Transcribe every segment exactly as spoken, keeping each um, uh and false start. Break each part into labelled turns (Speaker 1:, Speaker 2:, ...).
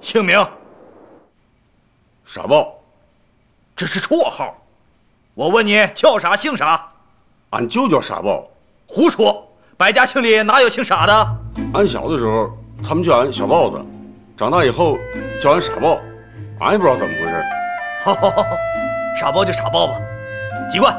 Speaker 1: 姓名？
Speaker 2: 傻豹，
Speaker 1: 这是绰号。我问你叫啥姓啥？
Speaker 2: 俺就叫傻豹。
Speaker 1: 胡说！百家姓里哪有姓傻的？
Speaker 2: 俺小的时候，他们叫俺小豹子，长大以后叫俺傻豹，俺也不知道怎么回事。
Speaker 1: 好好好，傻豹就傻豹吧。籍贯？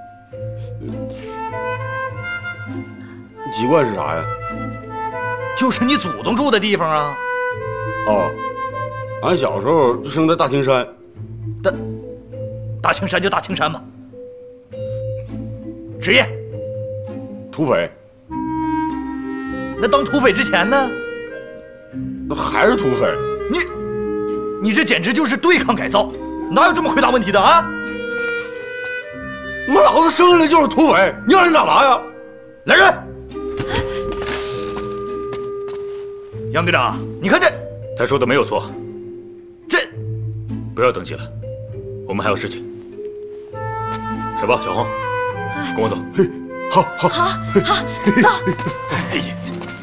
Speaker 2: 籍贯是啥呀？
Speaker 1: 就是你祖宗住的地方啊。
Speaker 2: 哦，俺小时候就生在大青山。
Speaker 1: 大大青山就大青山吧。职业？
Speaker 2: 土匪。
Speaker 1: 那当土匪之前呢？
Speaker 2: 那还是土匪。
Speaker 1: 你，你这简直就是对抗改造，哪有这么回答问题的啊？
Speaker 2: 妈，老子生下来就是土匪，你让人咋答呀？
Speaker 1: 来人！杨队长，你看这，
Speaker 3: 他说的没有错。
Speaker 1: 这，
Speaker 3: 不要登记了，我们还有事情。傻豹、小红，跟我走。
Speaker 2: 嘿，好，好，
Speaker 4: 好，好，走。
Speaker 1: 哎呀！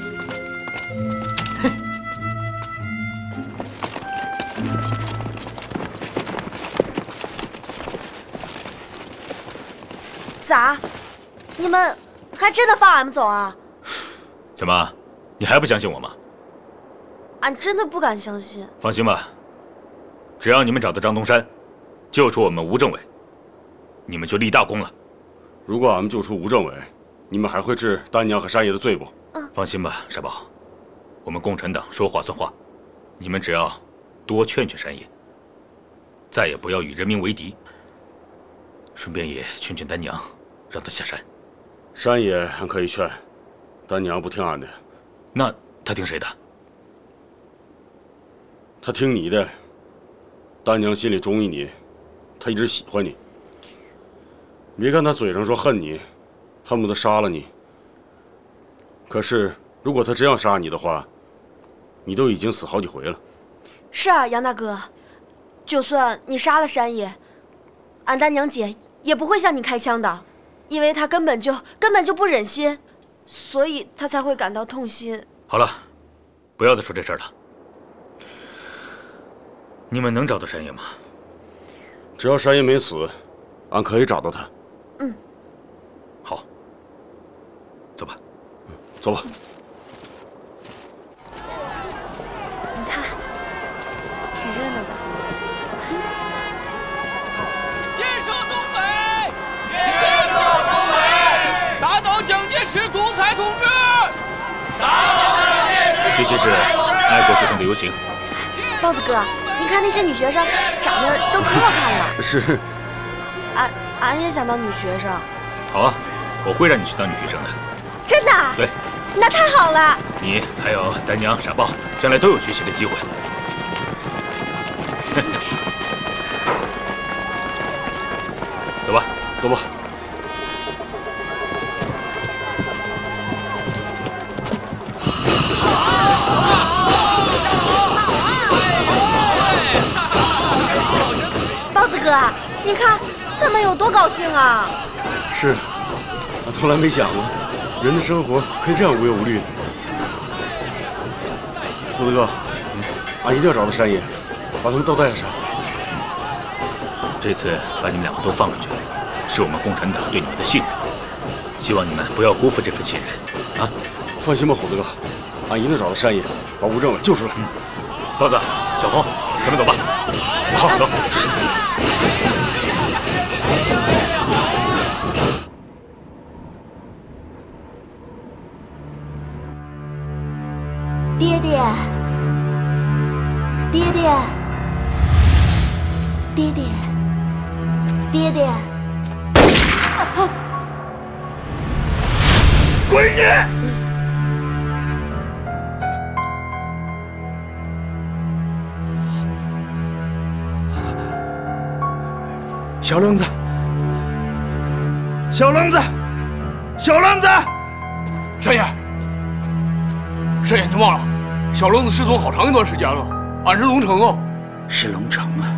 Speaker 4: 咋？你们还真的放俺们走啊？
Speaker 3: 怎么，你还不相信我吗？
Speaker 4: 俺真的不敢相信。
Speaker 3: 放心吧，只要你们找到张东山，救出我们吴政委，你们就立大功了。
Speaker 2: 如果俺们救出吴政委，你们还会治丹娘和山爷的罪不？
Speaker 4: 嗯，
Speaker 3: 放心吧，傻宝，我们共产党说话算话，你们只要多劝劝山爷，再也不要与人民为敌，顺便也劝劝丹娘，让他下山。
Speaker 2: 山爷俺可以劝，丹娘不听俺的。
Speaker 3: 那他听谁的？
Speaker 2: 他听你的。丹娘心里中意你，他一直喜欢你。别看他嘴上说恨你，恨不得杀了你。可是如果他真要杀你的话，你都已经死好几回了。
Speaker 4: 是啊，杨大哥，就算你杀了山爷，俺丹娘姐也不会向你开枪的，因为她根本就根本就不忍心，所以她才会感到痛心。
Speaker 3: 好了，不要再说这事儿了。你们能找到山爷吗？
Speaker 2: 只要山爷没死，俺可以找到他。
Speaker 4: 嗯，
Speaker 3: 好，走吧。
Speaker 2: 嗯，走吧。
Speaker 4: 你看，挺热闹的。
Speaker 5: 建设东北，建设东北，打倒蒋介石独裁统治，打倒蒋介石。
Speaker 3: 这些是爱国学生的游行。
Speaker 4: 豹子哥，你看那些女学生长得都可好看了。
Speaker 2: 是。
Speaker 4: 俺俺也想当女学生。
Speaker 3: 好啊，我会让你去当女学生的。
Speaker 4: 真的？
Speaker 3: 对。
Speaker 4: 那太好了。
Speaker 3: 你还有丹娘、傻豹，将来都有学习的机会。走吧，
Speaker 2: 走吧。
Speaker 4: 豹子哥，你看他们有多高兴啊！
Speaker 2: 是，俺从来没想过，人的生活可以这样无忧无虑的。虎子哥，嗯，俺一定要找到山爷，把他们都带上山。
Speaker 3: 这次把你们两个都放出去，是我们共产党对你们的信任，希望你们不要辜负这份信任，啊！
Speaker 2: 放心吧，虎子哥，俺一定找到山爷，把吴政委救出来。
Speaker 3: 嗯，豹子、小红，咱们走吧。好，走。
Speaker 4: 爹爹，爹爹，爹爹，爹爹，
Speaker 1: 闺女！小愣子，小愣子，小愣子！
Speaker 5: 山爷，山爷，你忘了，小愣子失踪好长一段时间了，俺是龙城啊。
Speaker 1: 是龙城啊。